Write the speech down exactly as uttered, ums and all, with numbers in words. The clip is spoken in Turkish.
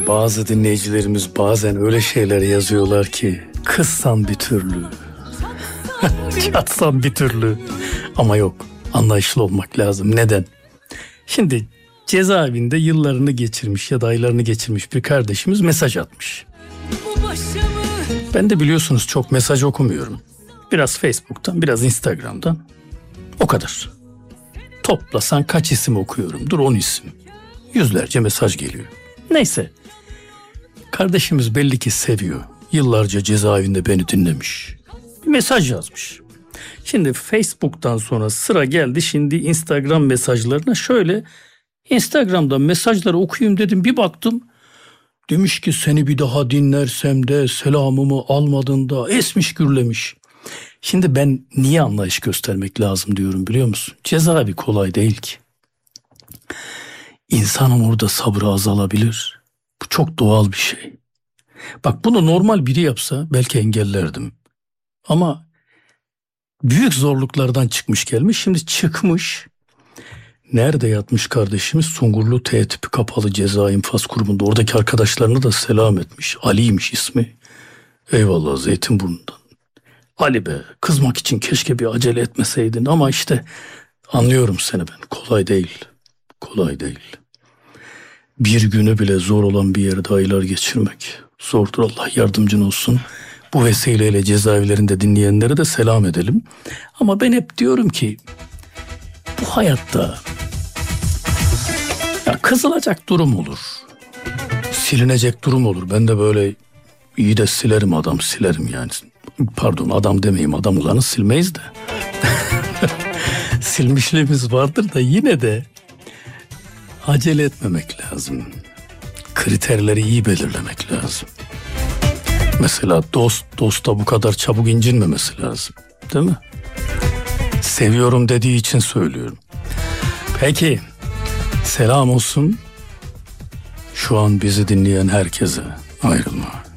bazı dinleyicilerimiz bazen öyle şeyler yazıyorlar ki kızsan bir türlü, çatsan bir türlü. Ama yok, anlayışlı olmak lazım. Neden? Şimdi cezaevinde yıllarını geçirmiş ya da aylarını geçirmiş bir kardeşimiz mesaj atmış. Ben de biliyorsunuz çok mesaj okumuyorum. Biraz Facebook'tan, biraz Instagram'dan. O kadar. Toplasan kaç isim okuyorum? Dur on isim. Yüzlerce mesaj geliyor. Neyse. Kardeşimiz belli ki seviyor. Yıllarca cezaevinde beni dinlemiş. Bir mesaj yazmış. Şimdi Facebook'tan sonra sıra geldi şimdi Instagram mesajlarına. Şöyle Instagram'dan mesajları okuyayım dedim, bir baktım. Demiş ki seni bir daha dinlersem de selamımı almadın da esmiş gürlemiş. Şimdi ben niye anlayış göstermek lazım diyorum biliyor musun? Cezaevi kolay değil ki. İnsanın orada sabrı azalabilir. Bu çok doğal bir şey. Bak bunu normal biri yapsa belki engellerdim. Ama büyük zorluklardan çıkmış gelmiş. Şimdi çıkmış. Nerede yatmış kardeşimiz? Sungurlu T tipi kapalı ceza infaz kurumunda. Oradaki arkadaşlarına da selam etmiş. Ali'ymiş ismi. Eyvallah Zeytinburnu'ndan. Ali be, kızmak için keşke bir acele etmeseydin ama işte anlıyorum seni ben. Kolay değil. Kolay değil. Bir günü bile zor olan bir yerde aylar geçirmek zordur. Allah yardımcın olsun. Bu vesileyle cezaevlerinde dinleyenlere de selam edelim. Ama ben hep diyorum ki bu hayatta ya kızılacak durum olur. Silinecek durum olur. Ben de böyle iyi de silerim adam silerim yani. Pardon adam demeyeyim, adam olanı silmeyiz de. Silmişliğimiz vardır da yine de acele etmemek lazım. Kriterleri iyi belirlemek lazım. Mesela dost dosta bu kadar çabuk incinmemesi lazım. Değil mi? Seviyorum dediği için söylüyorum. Peki selam olsun şu an bizi dinleyen herkese. Ayrılma.